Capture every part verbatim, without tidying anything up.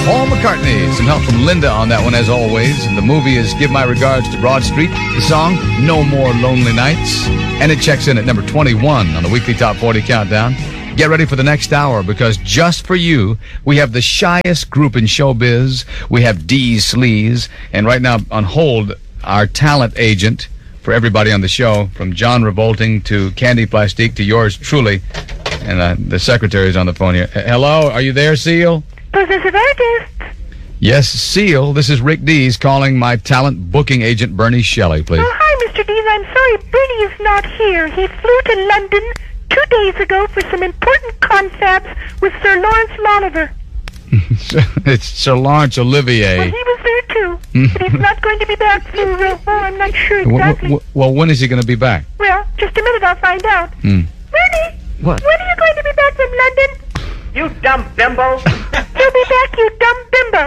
Paul McCartney. Some help from Linda on that one, as always. And the movie is Give My Regards to Broad Street. The song, No More Lonely Nights. And it checks in at number twenty-one on the weekly Top forty Countdown. Get ready for the next hour, because just for you, we have the shyest group in showbiz. We have Dee Sleaze. And right now, on hold, our talent agent for everybody on the show, from John Revolting to Candy Plastique to yours truly. And uh, the secretary's on the phone here. H- Hello, are you there, Seal? Possessive artist. Yes, Seal. This is Rick Dees calling my talent booking agent, Bernie Shelley, please. Oh, hi, Mister Dees. I'm sorry, Bernie is not here. He flew to London two days ago for some important confabs with Sir Lawrence Lolliver. It's Sir Lawrence Olivier. Well, he was there, too. But he's not going to be back for, uh, oh, I'm not sure exactly. Well, well, when is he going to be back? Well, just a minute, I'll find out. Hmm. Bernie! What? When are you going to be back from London? You dumb bimbo. He'll be back, you dumb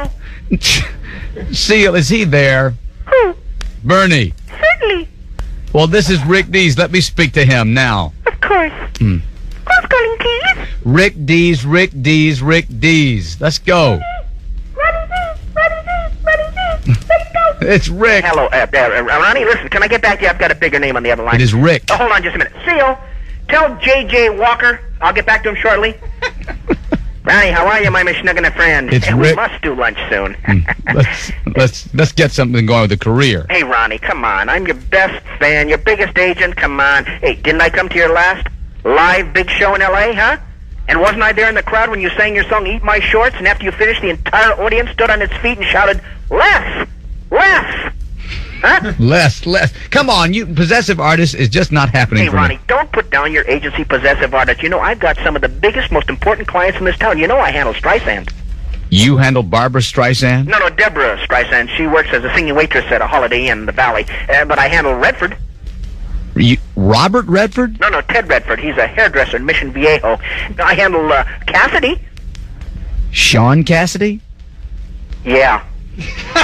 bimbo. Seal, is he there? Who? Bernie. Certainly. Well, this is Rick Dees. Let me speak to him now. Of course. Hmm. Who's calling, please? Rick Dees, Rick Dees, Rick Dees. Let's go. Ronnie Dees, Ronnie Dees, Ronnie Dees. Let's go. It's Rick. Hello, uh, uh, Ronnie, listen, can I get back to you? I've got a bigger name on the other line. It is Rick. Oh, hold on just a minute. Seal, tell J J Walker I'll get back to him shortly. Ronnie, how are you, my mishnugginate friend? It's hey, Rick. We must do lunch soon. let's, let's, let's get something going with the career. Hey, Ronnie, come on. I'm your best fan, your biggest agent. Come on. Hey, didn't I come to your last live big show in L A, huh? And wasn't I there in the crowd when you sang your song, Eat My Shorts, and after you finished, the entire audience stood on its feet and shouted, Les! Les! Huh? Less, less. Come on, you possessive artist is just not happening Hey, for Ronnie, me. don't put down your agency possessive artist. You know, I've got some of the biggest, most important clients in this town. You know I handle Streisand. You handle Barbara Streisand? No, no, Deborah Streisand. She works as a singing waitress at a Holiday Inn in the Valley. Uh, but I handle Redford. You, Robert Redford? No, no, Ted Redford. He's a hairdresser in Mission Viejo. I handle uh, Cassidy. Sean Cassidy? Yeah.